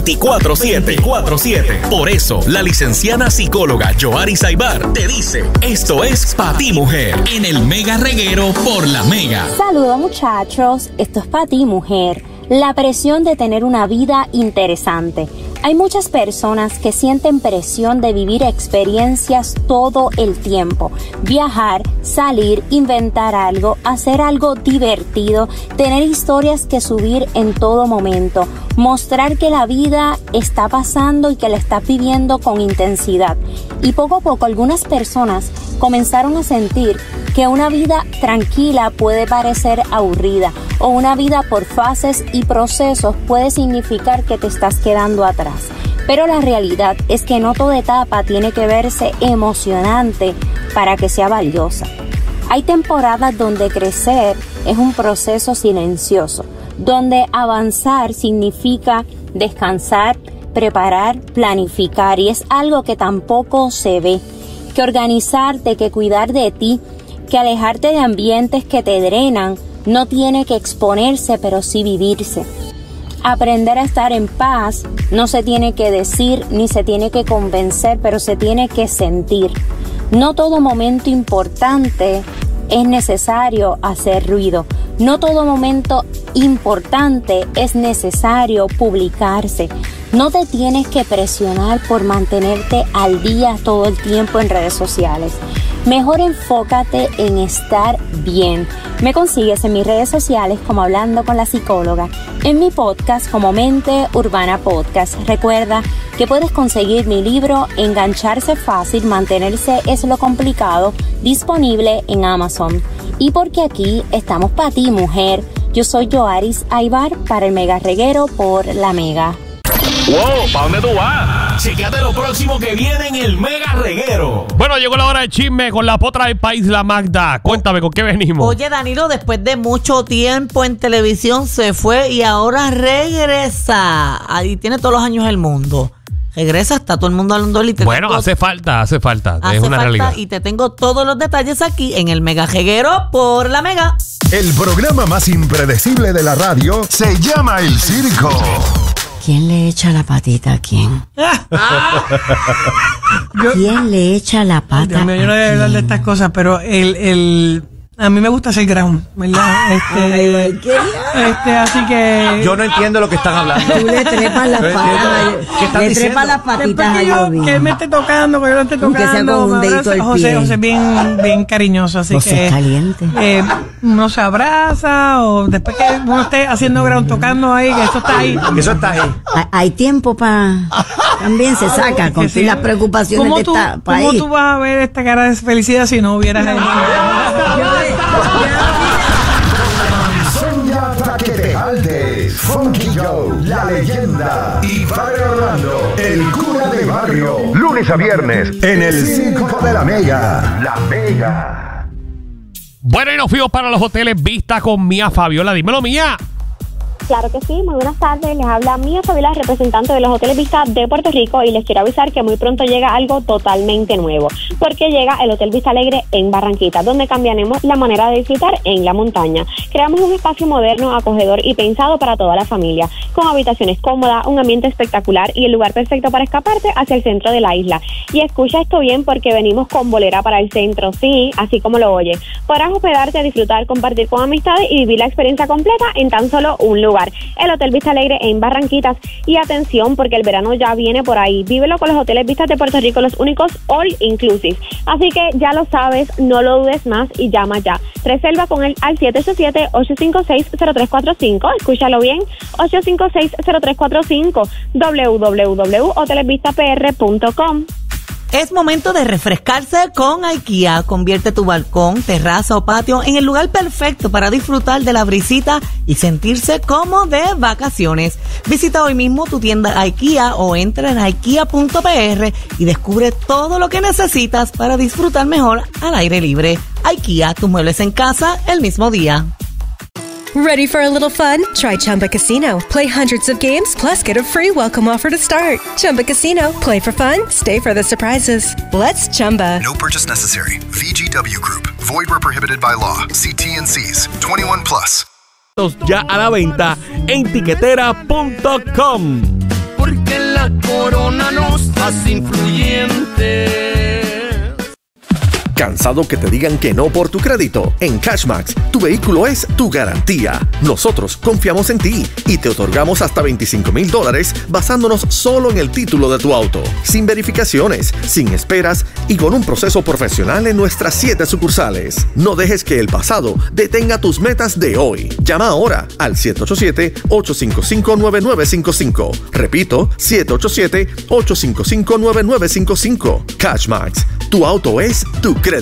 24/7. Por eso, la licenciada psicóloga Yoaris Aybar te dice, esto es Pa' Ti Mujer, en el Mega Reguero por La Mega. Saludos muchachos, esto es Pa' Ti Mujer. La presión de tener una vida interesante. Hay muchas personas que sienten presión de vivir experiencias todo el tiempo. Viajar, salir, inventar algo, hacer algo divertido, tener historias que subir en todo momento. Mostrar que la vida está pasando y que la estás viviendo con intensidad. Y poco a poco algunas personas comenzaron a sentir que una vida tranquila puede parecer aburrida o una vida por fases y procesos puede significar que te estás quedando atrás. Pero la realidad es que no toda etapa tiene que verse emocionante para que sea valiosa. Hay temporadas donde crecer es un proceso silencioso, donde avanzar significa descansar, preparar, planificar, y es algo que tampoco se ve. Que organizarte, que cuidar de ti, que alejarte de ambientes que te drenan, no tiene que exponerse, pero sí vivirse. Aprender a estar en paz no se tiene que decir ni se tiene que convencer, pero se tiene que sentir. No todo momento importante es necesario hacer ruido. No todo momento importante es necesario publicarse. No te tienes que presionar por mantenerte al día todo el tiempo en redes sociales. Mejor enfócate en estar bien. Me consigues en mis redes sociales como Hablando con la Psicóloga, en mi podcast como Mente Urbana Podcast. Recuerda que puedes conseguir mi libro Engancharse Fácil, Mantenerse es lo Complicado, disponible en Amazon. Y porque aquí estamos para ti, mujer. Yo soy Yoaris Aybar para el Mega Reguero por La Mega. ¡Wow! ¿Para dónde tú vas? Chequéate lo próximo que viene en el Mega Reguero. Bueno, llegó la hora de chisme con la potra del país, la Magda. Cuéntame, ¿con qué venimos? Oye, Danilo, después de mucho tiempo en televisión se fue y ahora regresa. Ahí tiene todos los años del mundo. Regresa, está todo el mundo hablando. Bueno, hace falta. Es una realidad. Y te tengo todos los detalles aquí en el Mega Reguero por La Mega. El programa más impredecible de la radio se llama El Circo. ¿Quién le echa la patita a quién? ¿Quién le echa la pata? Dios mío, yo no voy a hablar de estas cosas, pero a mí me gusta hacer ground, ¿verdad? Así que... Yo no entiendo lo que están hablando. Tú le trepas las patas. Le trepas las patitas a Yobi. Que él me esté tocando, que yo lo esté tocando. Que sea con un dedito al pie. José bien cariñoso, así José que... es caliente. Uno se abraza, o después que uno esté haciendo ground, tocando ahí, que eso está ahí. Eso está ahí. Hay tiempo para... También se saca con las preocupaciones de esta país. ¿Cómo tú vas a ver esta cara de felicidad si no hubieras... Sonia Traquetejalde, Funky Joe, La Leyenda y Padre Orlando, el cura de barrio. Lunes a viernes en el Circo de La Mega. La Mega. Bueno, y nos fuimos para los hoteles Vista con Mía Fabiola. Dímelo, Mía. Claro que sí, muy buenas tardes, les habla Mía Fabiola, representante de los Hoteles Vista de Puerto Rico, y les quiero avisar que muy pronto llega algo totalmente nuevo, porque llega el Hotel Vista Alegre en Barranquita, donde cambiaremos la manera de disfrutar en la montaña. Creamos un espacio moderno, acogedor y pensado para toda la familia, con habitaciones cómodas, un ambiente espectacular y el lugar perfecto para escaparte hacia el centro de la isla. Y escucha esto bien, porque venimos con bolera para el centro, sí, así como lo oye. Podrás hospedarte, disfrutar, compartir con amistades y vivir la experiencia completa en tan solo un lugar. El Hotel Vista Alegre en Barranquitas. Y atención, porque el verano ya viene por ahí. Vívelo con los Hoteles Vistas de Puerto Rico, los únicos all inclusive. Así que ya lo sabes, no lo dudes más y llama ya. Reserva con él al 787-856-0345. Escúchalo bien, 856-0345. www.hotelesvistapr.com. Es momento de refrescarse con IKEA. Convierte tu balcón, terraza o patio en el lugar perfecto para disfrutar de la brisita y sentirse como de vacaciones. Visita hoy mismo tu tienda IKEA o entra en ikea.pr y descubre todo lo que necesitas para disfrutar mejor al aire libre. IKEA, tus muebles en casa el mismo día. Ready for a little fun? Try Chumba Casino. Play hundreds of games, plus get a free welcome offer to start. Chumba Casino. Play for fun, stay for the surprises. Let's Chumba. No purchase necessary. VGW Group. Void where prohibited by law. See T&Cs. 21 plus. Ya a la venta en tiquetera.com. ¿Por más influyentes. ¿Cansado que te digan que no por tu crédito? En Cashmax, tu vehículo es tu garantía. Nosotros confiamos en ti y te otorgamos hasta $25,000 basándonos solo en el título de tu auto, sin verificaciones, sin esperas y con un proceso profesional en nuestras 7 sucursales. No dejes que el pasado detenga tus metas de hoy. Llama ahora al 787-855-9955. Repito, 787-855-9955. Cashmax, tu auto es tu crédito.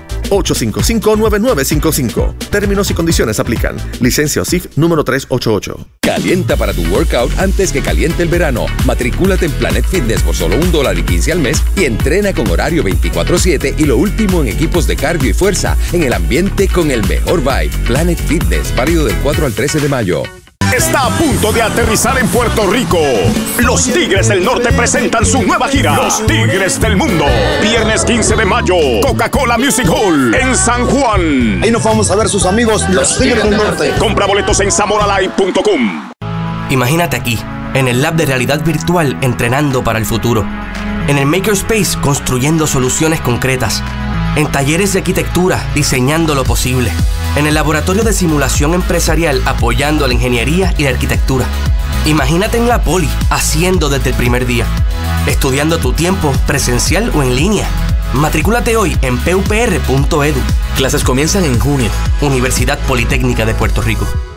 855-9955. Términos y condiciones aplican. Licencia OSIF número 388. Calienta para tu workout antes que caliente el verano. Matricúlate en Planet Fitness por solo $1.15 al mes y entrena con horario 24/7 y lo último en equipos de cardio y fuerza en el ambiente con el mejor vibe. Planet Fitness, válido del 4 al 13 de mayo. Está a punto de aterrizar en Puerto Rico. Los Tigres del Norte presentan su nueva gira. Los Tigres del Mundo. Viernes 15 de mayo. Coca-Cola Music Hall en San Juan. Ahí nos vamos a ver sus amigos, los Tigres del Norte. Compra boletos en zamoralive.com. Imagínate aquí, en el lab de realidad virtual, entrenando para el futuro. En el Makerspace, construyendo soluciones concretas. En talleres de arquitectura, diseñando lo posible. En el laboratorio de simulación empresarial, apoyando la ingeniería y la arquitectura. Imagínate en la Poli, haciendo desde el primer día. Estudiando tu tiempo, presencial o en línea. Matricúlate hoy en pupr.edu. Clases comienzan en junio. Universidad Politécnica de Puerto Rico.